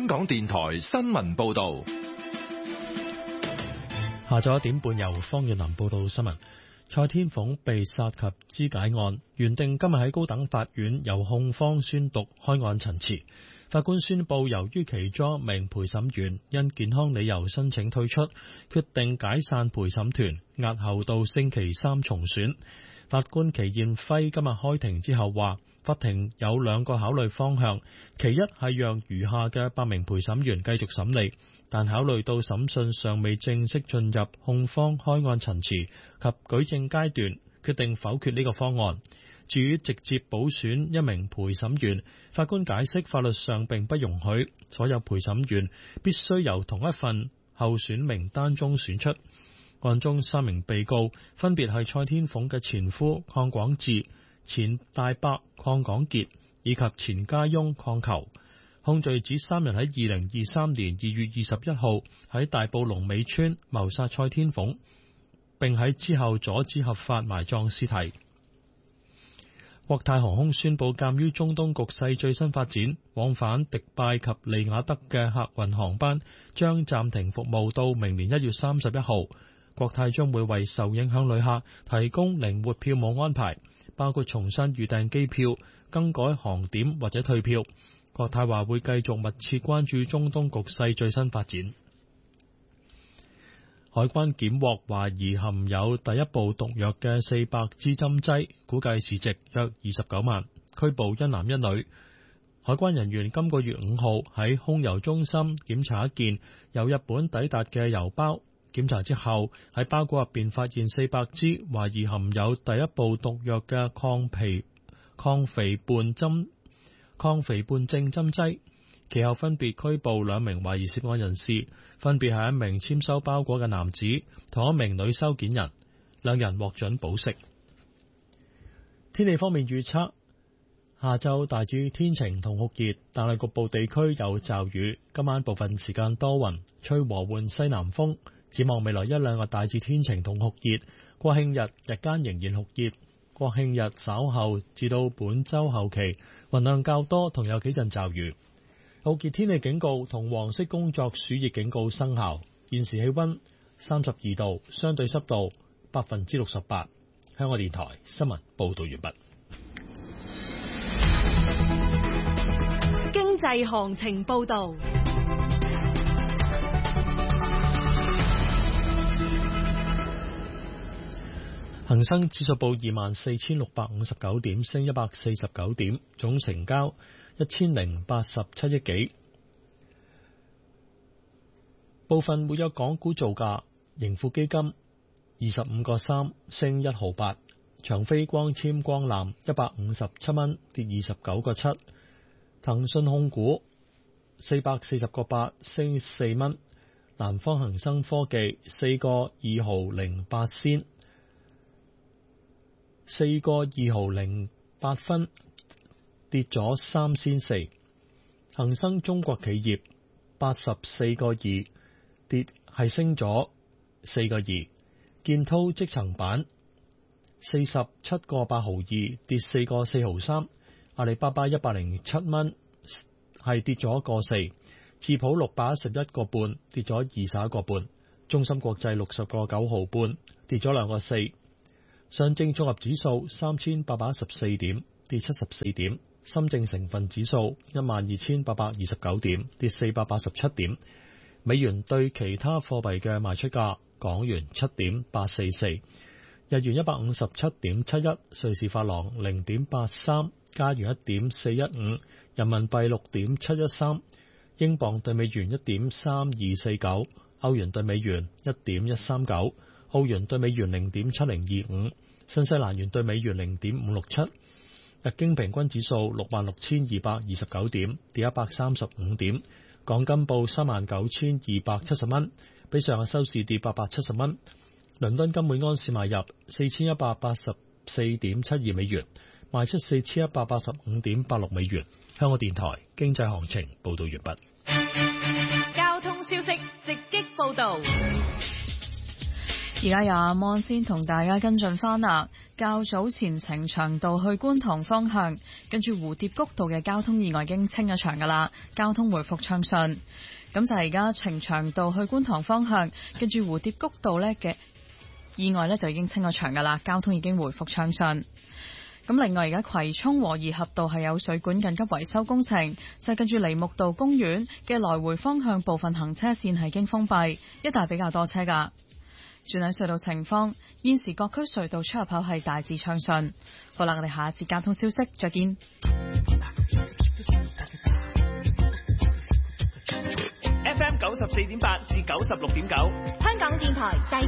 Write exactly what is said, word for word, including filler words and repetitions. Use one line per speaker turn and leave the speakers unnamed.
港電台新聞報道。
下晝一點半由方遠南報道新聞。蔡天鳳被殺及肢解案，原定今日喺高等法院由控方宣讀開案陳詞。法官宣布，由於其中一名陪審員因健康理由申請退出，決定解散陪審團，押後到星期三重選。法官祁燕輝今日開庭之後話，法庭有兩個考慮方向，其一係讓餘下嘅八名陪審員繼續審理，但考慮到審訊尚未正式進入控方開案陳詞及舉證階段，決定否決呢個方案。至於直接補選一名陪審員，法官解釋法律上並不容許，所有陪審員必須由同一份候選名單中選出。案中三名被告分別係蔡天鳳嘅前夫鄺廣智、前大伯鄺廣傑以及前家翁鄺球。控罪指三人喺二零二三年二月二十一號喺大埔龍尾村謀殺蔡天鳳，並喺之後阻止合法埋葬屍體。國泰航空宣布，鑒於中東局勢最新發展，往返迪拜及利雅得嘅客運航班將暫停服務到明年一月三十一號。國泰將會為受影響旅客提供靈活票務安排，包括重新預訂機票、更改航點或者退票。國泰話會繼續密切關注中東局勢最新發展。海關檢獲懷疑含有第一部毒藥嘅四百支針劑，估計市值約二十九萬，拘捕一男一女。海關人員今個月五號喺空郵中心檢查一件由日本抵達嘅郵包，檢查之後喺包裹入邊發現四百支懷疑含有第一部毒藥嘅抗皮抗肥胖針抗肥胖症針劑。其後分別拘捕兩名懷疑涉案人士，分別係一名簽收包裹嘅男子同一名女收件人，兩人獲准保釋。天氣方面預測，下晝大致天晴同酷熱，但係局部地區有驟雨。今晚部分時間多雲，吹和緩西南風。展望未來一兩日大致天晴同酷熱，國慶日日間仍然酷熱。國慶日稍後至到本週後期雲量較多，同有幾陣驟雨。酷熱天氣警告同黃色工作暑熱警告生效。現時氣溫三十二度，相對濕度百分之六十八。香港電台新聞報道完畢。
經濟行情報道。
恒生指數報二萬四千六百五十九點，升一百四十九點，總成交一千零八十七億幾。部分活躍港股造價：盈富基金二十五個三升一毫八，長飛光纖光纜一百五十七蚊跌二十九個七，騰訊控股四百四十個八升四蚊，南方恒生科技四個二毫零八仙。四個二毫零八分，跌咗三仙四。恒生中國企業八十四個二，跌係升咗四個二。建滔積層板四十七個八毫二，跌四個四毫三。阿里巴巴一百零七蚊，係跌咗個四。智普六百一十一個半，跌咗二十一個半。中芯國際六十個九毫半，跌咗兩個四。上證綜合指數三千八百一十四點，跌七十四點。深證成分指數一萬二千八百二十九點，跌四百八十七點。美元對其他貨幣嘅賣出價：港元七點八四四，日元一百五十七點七一，瑞士法郎零點八三，加元一點四一五，人民幣六點七一三，英鎊對美元一點三二四九，歐元對美元一點一三九。澳元對美元零點七零二五，新西蘭元對美元零點五六七。日經平均指數六萬六千二百二十九點，跌一百三十五點。港金報三萬九千二百七十蚊，比上日收市跌八百七十蚊。倫敦金每安士買入四千一百八十四點七二美元，賣出四千一百八十五點八六美元。香港電台經濟行情報道完畢。
交通消息直擊報道。
而家由阿芒先同大家跟進翻啦。 較早前呈祥道去觀塘方向，跟住蝴蝶谷道嘅交通意外已經清咗場噶啦，交通回復暢順。咁就係而家呈祥道去觀塘方向，跟住蝴蝶谷道呢嘅意外呢就已經清咗場噶啦，交通已經回復暢順。咁另外而家葵涌和宜合道係有水管緊急維修工程，就係跟住梨木道公園嘅來回方向部分行車線係已經封閉，一帶比較多車噶。轉喺隧道情況，現時各區隧道出入口係大致暢順。好啦，我哋下一節交通消息再見。
F M 九十四點八至九十六點九，
香港電台第